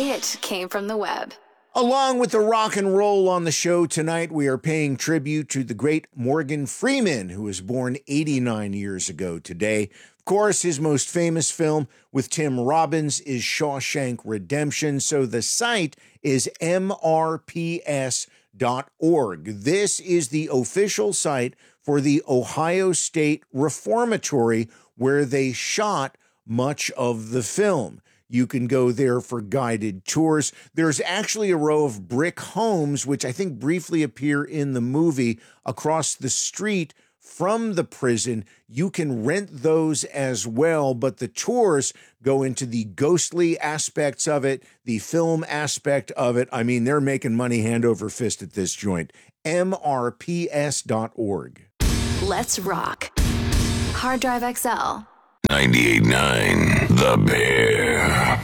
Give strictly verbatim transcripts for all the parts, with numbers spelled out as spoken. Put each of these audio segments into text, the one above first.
It came from the web. Along with the rock and roll on the show tonight, we are paying tribute to the great Morgan Freeman, who was born eighty-nine years ago today. Of course, his most famous film with Tim Robbins is Shawshank Redemption, so the site is M R P S dot org. This is the official site for the Ohio State Reformatory, where they shot much of the film. You can go there for guided tours. There's actually a row of brick homes, which I think briefly appear in the movie, across the street from the prison. You can rent those as well, but the tours go into the ghostly aspects of it, the film aspect of it. I mean, they're making money hand over fist at this joint. M R P S dot org. Let's rock. Hard Drive X L. ninety-eight point nine The Bear.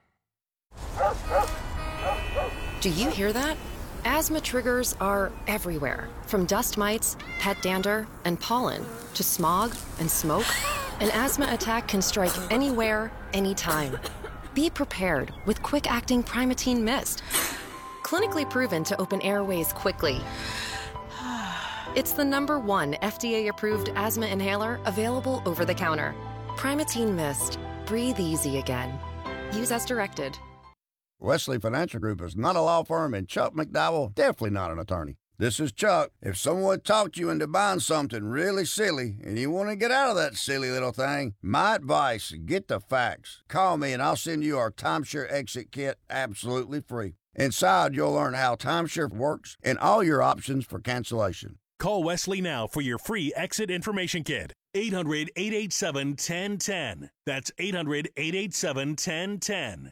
Do you hear that? Asthma triggers are everywhere, from dust mites, pet dander, and pollen, to smog and smoke. An asthma attack can strike anywhere, anytime. Be prepared with quick-acting Primatene Mist. Clinically proven to open airways quickly. It's the number one F D A-approved asthma inhaler available over the counter. Primatene Mist. Breathe easy again. Use as directed. Wesley Financial Group is not a law firm, and Chuck McDowell definitely not an attorney. This is Chuck. If someone talked you into buying something really silly and you want to get out of that silly little thing, my advice, get the facts. Call me and I'll send you our timeshare exit kit absolutely free. Inside, you'll learn how timeshare works and all your options for cancellation. Call Wesley now for your free exit information kit. eight hundred, eight eight seven, one zero one zero. That's eight hundred, eight eight seven, one zero one zero.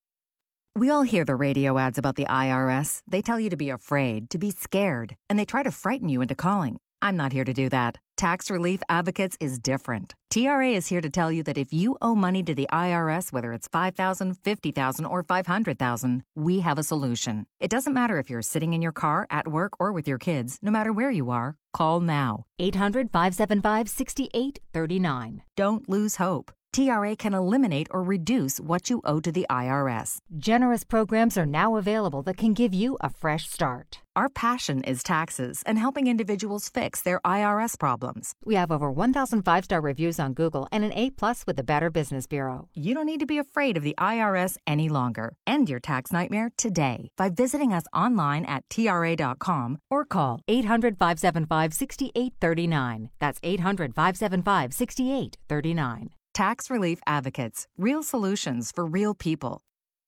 We all hear the radio ads about the I R S. They tell you to be afraid, to be scared, and they try to frighten you into calling. I'm not here to do that. Tax Relief Advocates is different. T R A is here to tell you that if you owe money to the I R S, whether it's five thousand dollars, fifty thousand dollars, or five hundred thousand dollars, we have a solution. It doesn't matter if you're sitting in your car, at work, or with your kids. No matter where you are, call now. eight hundred, five seven five, six eight three nine. Don't lose hope. T R A can eliminate or reduce what you owe to the I R S. Generous programs are now available that can give you a fresh start. Our passion is taxes and helping individuals fix their I R S problems. We have over one thousand five-star reviews on Google and an A plus with the Better Business Bureau. You don't need to be afraid of the I R S any longer. End your tax nightmare today by visiting us online at T R A dot com or call eight hundred, five seven five, six eight three nine. That's eight hundred, five seven five, six eight three nine. Tax Relief Advocates. Real solutions for real people.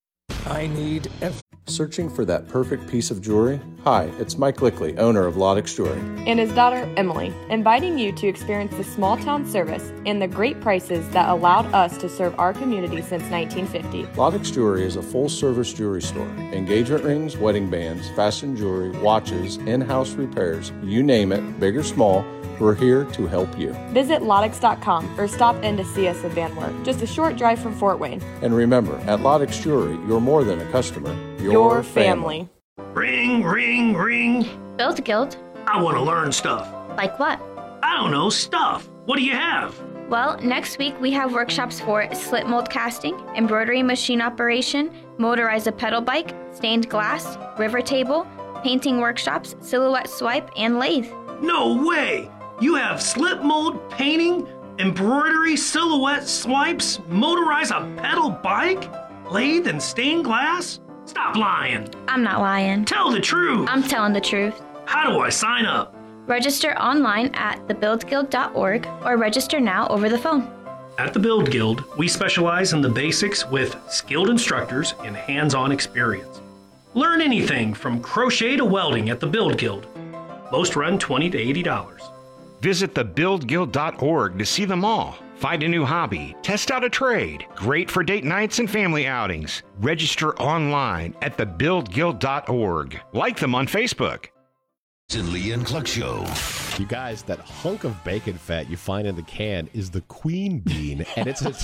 I need... F- Searching for that perfect piece of jewelry? Hi, it's Mike Lickley, owner of Loddix Jewelry. And his daughter, Emily, inviting you to experience the small town service and the great prices that allowed us to serve our community since nineteen fifty. Loddix Jewelry is a full-service jewelry store. Engagement rings, wedding bands, fashion jewelry, watches, in-house repairs, you name it, big or small, we're here to help you. Visit Loddix dot com or stop in to see us at Van Wert, just a short drive from Fort Wayne. And remember, at Loddix Jewelry, you're more than a customer. You're Your family. family. Ring, ring, ring. Build Guild. I want to learn stuff. Like what? I don't know, stuff. What do you have? Well, next week we have workshops for slip mold casting, embroidery machine operation, motorize a pedal bike, stained glass, river table, painting workshops, silhouette swipe, and lathe. No way! You have slip mold, painting, embroidery, silhouette swipes, motorize a pedal bike, lathe, and stained glass? Stop lying. I'm not lying. Tell the truth. I'm telling the truth. How do I sign up? Register online at the build guild dot org or register now over the phone. At the Build Guild, we specialize in the basics with skilled instructors and hands-on experience. Learn anything from crochet to welding at the Build Guild. Most run twenty to eighty dollars. Visit the build guild dot org to see them all. Find a new hobby, test out a trade. Great for date nights and family outings. Register online at the build guild dot org. Like them on Facebook. And Lee and Cluck Show. You guys, that hunk of bacon fat you find in the can is the queen bean, and it's a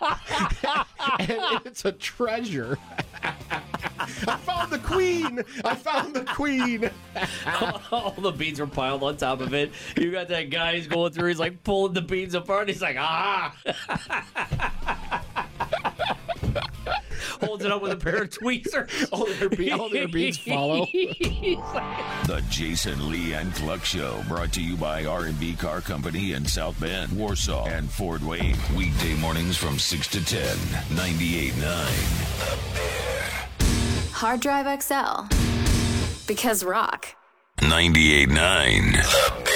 and it's a treasure. I found the queen! I found the queen! All the beans are piled on top of it. You got that guy who's going through, he's like pulling the beans apart. He's like, ah! holds it up with a pair of tweezers. all, their be- all their beans follow. The Jason Lee and Cluck Show, brought to you by R and B Car Company in South Bend, Warsaw, and Fort Wayne. Weekday mornings from six to ten, ninety-eight point nine. The Bear. Hard Drive X L. Because rock. ninety-eight point nine. The Bear.